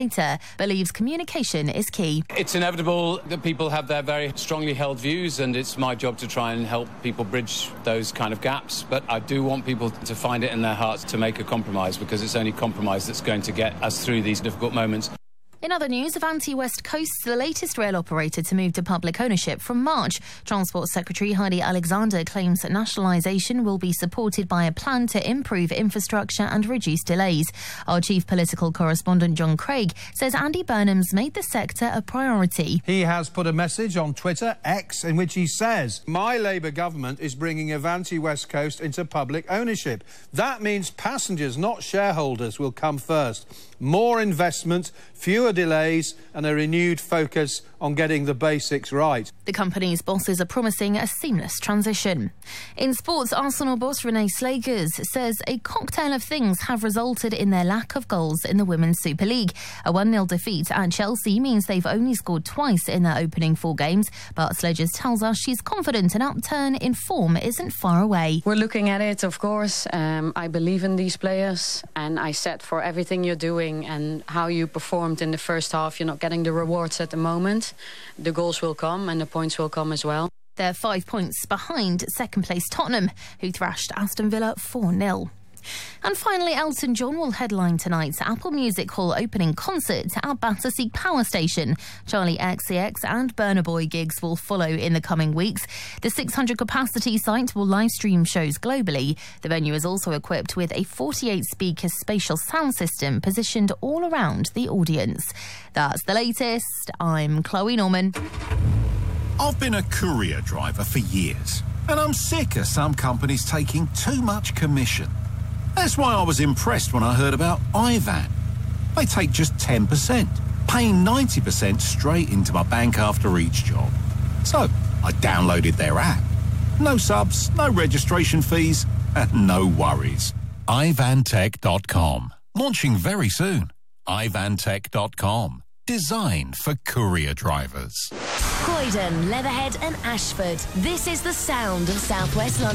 believes communication is key. It's inevitable that people have their very strongly held views, and it's my job to try and help people bridge those kind of gaps. But I do want people to find it in their hearts to make a compromise, because it's only compromise that's going to get us through these difficult moments. In other news, Avanti West Coast's the latest rail operator to move to public ownership from March. Transport Secretary Heidi Alexander claims that nationalisation will be supported by a plan to improve infrastructure and reduce delays. Our chief political correspondent John Craig says Andy Burnham's made the sector a priority. He has put a message on Twitter, X, in which he says, "My Labour government is bringing Avanti West Coast into public ownership. That means passengers, not shareholders, will come first. More investment, fewer delays and a renewed focus on getting the basics right." The company's bosses are promising a seamless transition. In sports, Arsenal boss Renee Slagers says a cocktail of things have resulted in their lack of goals in the Women's Super League. A 1-0 defeat at Chelsea means they've only scored twice in their opening 4 games, but Slagers tells us she's confident an upturn in form isn't far away. We're looking at it, of course. I believe in these players, and I said for everything you're doing and how you performed in the first half, you're not getting the rewards at the moment. The goals will come and the points will come as well. They're 5 points behind second-place Tottenham, who thrashed Aston Villa 4-0. And finally, Elton John will headline tonight's Apple Music Hall opening concert at Battersea Power Station. Charlie XCX and Burna Boy gigs will follow in the coming weeks. The 600-capacity site will live stream shows globally. The venue is also equipped with a 48-speaker spatial sound system positioned all around the audience. That's the latest. I'm Chloe Norman. I've been a courier driver for years, and I'm sick of some companies taking too much commission. That's why I was impressed when I heard about Ivan. They take just 10%, paying 90% straight into my bank after each job. So I downloaded their app. No subs, no registration fees, and no worries. Ivantech.com. Launching very soon. Ivantech.com. Designed for courier drivers. Croydon, Leatherhead and Ashford. This is the sound of South West London.